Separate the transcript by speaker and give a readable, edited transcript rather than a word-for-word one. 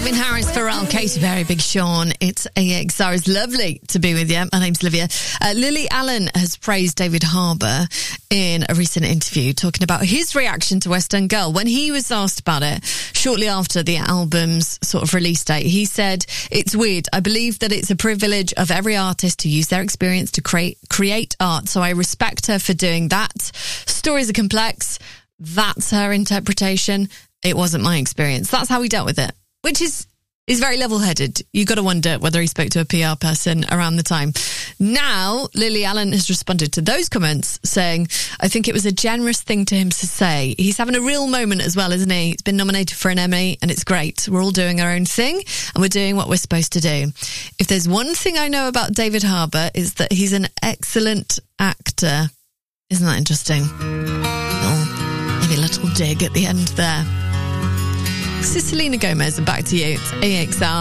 Speaker 1: Calvin Harris, Pharrell, Katy Perry, Big Sean. It's AXR. It's lovely to be with you. My name's Olivia. Lily Allen has praised David Harbour in a recent interview, talking about his reaction to West End Girl. When he was asked about it shortly after the album's sort of release date, he said, "It's weird. I believe that it's a privilege of every artist to use their experience to create art. So I respect her for doing that. Stories are complex. That's her interpretation. It wasn't my experience." That's how he dealt with it, which is very level-headed. You've got to wonder whether he spoke to a PR person around the time. Now, Lily Allen has responded to those comments saying, "I think it was a generous thing to him to say. He's having a real moment as well, isn't he? He's been nominated for an Emmy and it's great. We're all doing our own thing and we're doing what we're supposed to do. If there's one thing I know about David Harbour, is that he's an excellent actor." Isn't that interesting? Maybe a little dig at the end there. This is Selena Gomez, and back to you. It's AXR.